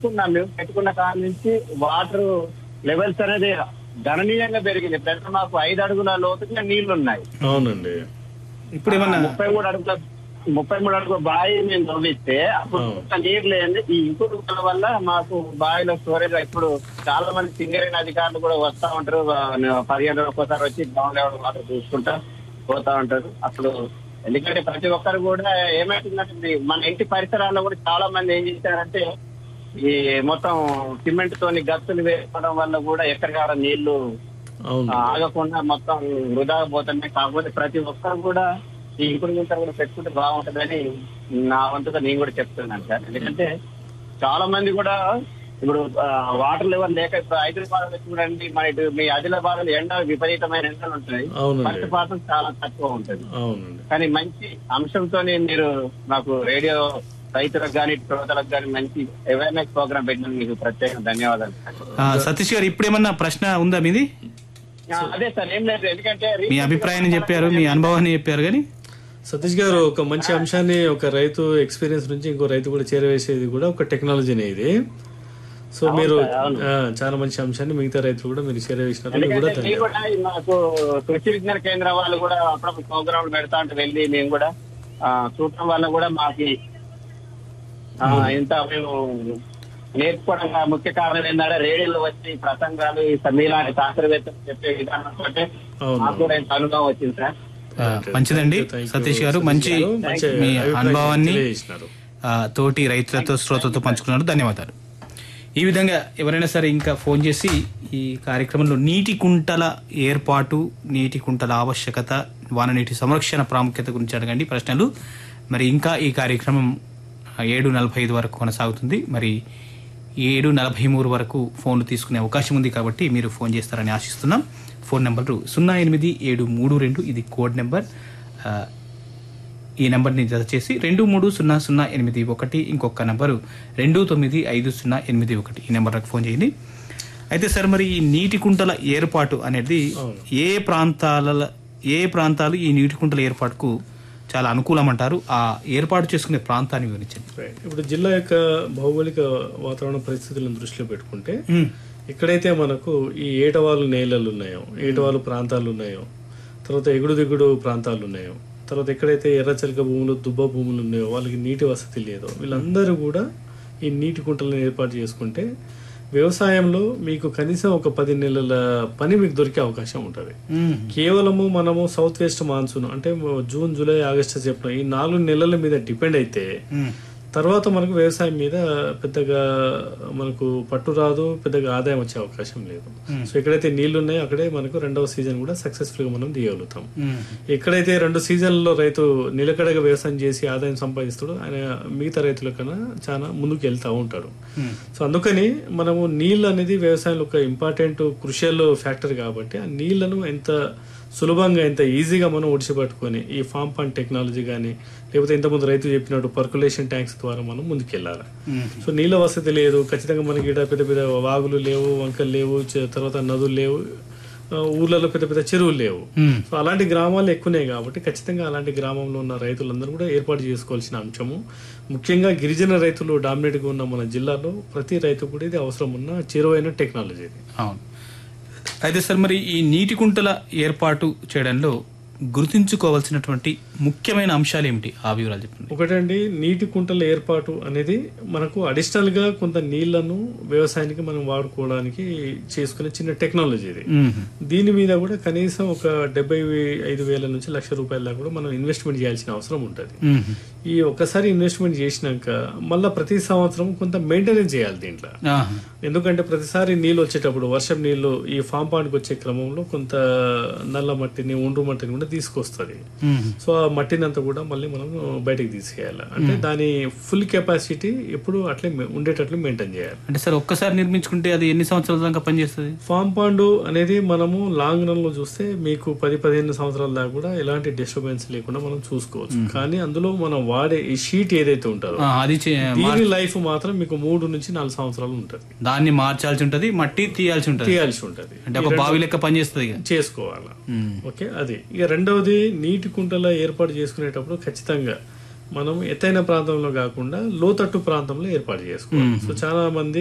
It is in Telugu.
మేము పెట్టుకున్న కాడ నుంచి వాటర్ లెవెల్స్ అనేది గణనీయంగా పెరిగింది. ప్రతి మాకు 5 అడుగుల లోతుగా నీళ్లు ఉన్నాయి. అవునండి. ఇప్పుడు ఏమన్నా 33 అడుగుల బావి మేము తవ్విస్తే అప్పుడు నీరు లేని ఈ ఇంకుడుల వల్ల మాకు బావిలో స్టోరేజ్. ఇప్పుడు చాలా మంది సింగరేణి అధికారులు కూడా వస్తా ఉంటారు, 15 రోజులకు ఒకసారి వచ్చి గ్రౌండ్ లెవెల్ వాటర్ చూసుకుంటా పోతా ఉంటారు. అసలు ఎందుకంటే ప్రతి ఒక్కరు కూడా ఏమైతుందంటే మన ఇంటి పరిసరాల్లో కూడా చాలా మంది ఏం చేశారంటే ఈ మొత్తం సిమెంట్ తోని గచ్చులు వేసుకోవడం వల్ల కూడా ఎక్కడికాడ నీళ్లు ఆగకుండా మొత్తం వృధా పోతున్నాయి. కాకపోతే ప్రతి ఒక్కరు కూడా ఈ ఇంకుడు గుంతలు కూడా పెట్టుకుంటే బాగుంటుందని నా వంతుగా నేను కూడా చెప్తున్నాను సార్. ఎందుకంటే చాలా మంది కూడా ఇప్పుడు వాటర్ లెవెల్ లేక ఇప్పుడు హైదరాబాద్ చూడండి, మన ఇటు మీ ఆదిలాబాద్ ఎండ విపరీతమైన ఎండలు ఉంటాయి, వర్షపాతం చాలా తక్కువ ఉంటుంది. కానీ మంచి అంశంతో మీరు నాకు రేడియో రైతులకు కానీ శ్రోతలకు కానీ మంచి అవేర్నెస్ ప్రోగ్రామ్ పెట్టినందుకు మీకు ప్రత్యేక ధన్యవాదాలు. సతీష్ గారు, ఇప్పుడు ఏమన్నా ప్రశ్న ఉందా మీది? అదే సార్, ఏం లేదు. ఎందుకంటే మీ అభిప్రాయాన్ని చెప్పారు, మీ అనుభవాన్ని చెప్పారు. కానీ సతీష్ గారు ఒక మంచి అంశాన్ని, ఒక రైతు ఎక్స్పీరియన్స్ నుంచి ఇంకో రైతు కూడా చేరవేసేది కూడా ఒక టెక్నాలజీనే ఇది. సో మీరు చాలా మంచి అంశాన్ని మిగతా రైతులు కూడా మీరు చేరవేసినారు. మాకు కృషి విజ్ఞాన కేంద్రం వాళ్ళు కూడా అప్పుడప్పుడు ప్రోగ్రాంలు పెడతా ఉంటే వెళ్ళి మేము కూడా చూడటం వల్ల కూడా మాకు ఇంత మేము నేర్చుకోవడం ముఖ్య కారణం ఏంటంటే రేడియోలో వచ్చి ప్రసంగాలు మీలాంటి శాస్త్రవేత్తలు చెప్పే విధానం తోటే మాకు కూడా ఇంత అనుభవం వచ్చింది సార్. మంచిదండి సతీష్ గారు, మంచి మీ అనుభవాన్ని తోటి రైతులతో శ్రోతలతో పంచుకున్నారు. ధన్యవాదాలు. ఈ విధంగా ఎవరైనా సరే ఇంకా ఫోన్ చేసి ఈ కార్యక్రమంలో నీటి కుంటల ఏర్పాటు, నీటి కుంటల ఆవశ్యకత, వాననీటి సంరక్షణ ప్రాముఖ్యత గురించి అడగండి ప్రశ్నలు. మరి ఇంకా ఈ కార్యక్రమం 7:45 వరకు కొనసాగుతుంది. మరి 7:43 వరకు ఫోన్లు తీసుకునే అవకాశం ఉంది కాబట్టి మీరు ఫోన్ చేస్తారని ఆశిస్తున్నాం. ఫోన్ నెంబరు 08732, ఇది కోడ్ నెంబర్. ఈ నెంబర్ని జత చేసి 230081, ఇంకొక నెంబరు 295081. ఈ నెంబర్లకు ఫోన్ చేయండి. అయితే సార్, మరి ఈ నీటి కుంటల ఏర్పాటు అనేది ఏ ప్రాంతాలు ఈ నీటి కుంటల ఏర్పాటుకు చాలా అనుకూలం అంటారు? ఆ ఏర్పాటు చేసుకునే ప్రాంతాన్ని వివరించండి. ఇప్పుడు జిల్లా యొక్క భౌగోళిక వాతావరణ పరిస్థితులను దృష్టిలో పెట్టుకుంటే ఎక్కడైతే మనకు ఈ ఏటవాలు నేలలు ఉన్నాయో, ఏటవాలు ప్రాంతాలు ఉన్నాయో, తర్వాత ఎగుడు దిగుడు ప్రాంతాలు ఉన్నాయో, తర్వాత ఎక్కడైతే ఎర్రచలక భూములు, దుబ్బ భూములు ఉన్నాయో, వాళ్ళకి నీటి వసతి లేదో, వీళ్ళందరూ కూడా ఈ నీటి కుంటలను ఏర్పాటు చేసుకుంటే వ్యవసాయంలో మీకు కనీసం ఒక 10 నెలల పని మీకు దొరికే అవకాశం ఉంటుంది. కేవలము మనము సౌత్ వెస్ట్ మాన్సూన్ అంటే జూన్, జూలై, ఆగస్టు చెప్పిన ఈ 4 నెలల మీద డిపెండ్ అయితే తర్వాత మనకు వ్యవసాయం మీద పెద్దగా మనకు పట్టు రాదు, పెద్దగా ఆదాయం వచ్చే అవకాశం లేదు. సో ఎక్కడైతే నీళ్లు ఉన్నాయో అక్కడే మనకు రెండవ సీజన్ కూడా సక్సెస్ఫుల్ గా మనం తీయగలుగుతాం. ఎక్కడైతే 2 సీజన్లలో రైతు నిలకడగా వ్యవసాయం చేసి ఆదాయం సంపాదిస్తాడో ఆయన మిగతా రైతుల కన్నా చాలా ముందుకు వెళ్తా ఉంటాడు. సో అందుకని మనము నీళ్ళు అనేది వ్యవసాయంలో ఒక ఇంపార్టెంట్ క్రుషియల్ ఫ్యాక్టర్ కాబట్టి ఆ నీళ్లను ఎంత సులభంగా, ఎంత ఈజీగా మనం ఒడిచిపట్టుకొని ఈ ఫామ్ పండ్ టెక్నాలజీ కానీ లేకపోతే ఇంతకుముందు రైతు చెప్పినట్టు పర్కులేషన్ ట్యాంక్స్ ద్వారా మనం ముందుకెళ్ళాలి. సో నీళ్ళ వసతి లేదు, ఖచ్చితంగా మనకి ఇక్కడ పెద్ద పెద్ద వాగులు లేవు, వంకలు లేవు, తర్వాత నదులు లేవు, ఊర్లలో పెద్ద పెద్ద చెరువులు లేవు. సో అలాంటి గ్రామాలు ఎక్కువనే కాబట్టి ఖచ్చితంగా అలాంటి గ్రామంలో ఉన్న రైతులందరూ కూడా ఏర్పాటు చేసుకోవాల్సిన అంశము. ముఖ్యంగా గిరిజన రైతులు డామినేట్గా ఉన్న మన జిల్లాలో ప్రతి రైతు కూడా ఇది అవసరం ఉన్న చేరువైన టెక్నాలజీ ఇది. అవును. అయితే సార్, మరి ఈ నీటి కుంటల ఏర్పాటు చేయడంలో గుర్తుంచుకోవాల్సినటువంటి ముఖ్యమైన అంశాలు ఏమిటి? ఆ వివరాలు చెప్పండి. ఒకటండి, నీటి కుంటల ఏర్పాటు అనేది మనకు అడిషనల్ గా కొంత నీళ్లను వ్యవసాయానికి మనం వాడుకోవడానికి చేసుకునే చిన్న టెక్నాలజీ ఇది. దీని మీద కూడా కనీసం ఒక 75,000 నుంచి ₹1,00,000 దాకా కూడా మనం ఇన్వెస్ట్మెంట్ చేయాల్సిన అవసరం ఉంటుంది. ఈ ఒక్కసారి ఇన్వెస్ట్మెంట్ చేసినాక మళ్ళీ ప్రతి సంవత్సరం కొంత మెయింటెనెన్స్ చేయాలి దీంట్లో. ఎందుకంటే ప్రతిసారి నీళ్ళు వచ్చేటప్పుడు వర్షం నీళ్లు ఈ ఫామ్ పాండ్కి వచ్చే క్రమంలో కొంత నల్ల మట్టిని, ఒండ్రు మట్టిని కూడా తీసుకొస్తుంది. సో ఆ మట్టిని అంతా కూడా మళ్ళీ మనం బయటకు తీసుకెళ్ళాలి. అంటే దాని ఫుల్ కెపాసిటీ ఎప్పుడు అట్లే ఉండేటట్లు మెయింటైన్ చేయాలి. అంటే సార్, ఒక్కసారి నిర్మించుకుంటే అది ఎన్ని సంవత్సరాల దాకా పనిచేస్తుంది? ఫామ్ పాండ్ అనేది మనము లాంగ్ రన్ లో చూస్తే మీకు 10-15 సంవత్సరాల దాకా కూడా ఎలాంటి డిస్టర్బెన్స్ లేకుండా మనం చూసుకోవచ్చు. కానీ అందులో మనం వాడే ఈ షీట్ ఏదైతే ఉంటుందో దీని లైఫ్ మాత్రం మీకు 3 నుంచి 4 సంవత్సరాలు ఉంటుంది. దాన్ని మార్చాల్సి ఉంటుంది, మట్టి తీయాల్సి ఉంటుంది. అంటే ఒక బావి లెక్క పనిచేస్తుంది, చేసుకోవాలి. ఓకే, అది. ఇక రెండవది, నీటి కుంటల ఏర్పాటు చేసుకునేటప్పుడు ఖచ్చితంగా మనం ఎత్తైన ప్రాంతంలో కాకుండా లోతట్టు ప్రాంతంలో ఏర్పాటు చేసుకోవాలి. సో చాలా మంది